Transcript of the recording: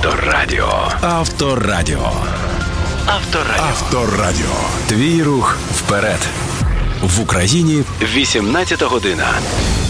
Авторадіо. Авторадіо. Авторадіо. Авторадіо. Твій рух вперед. В Україні 18 година.